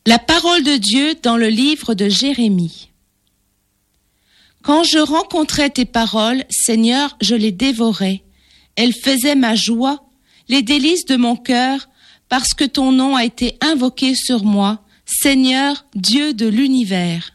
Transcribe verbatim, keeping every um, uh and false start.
La parole de Dieu dans le livre de Jérémie. Quand je rencontrais tes paroles, Seigneur, je les dévorais. Elles faisaient ma joie, les délices de mon cœur, parce que ton nom a été invoqué sur moi, Seigneur, Dieu de l'univers.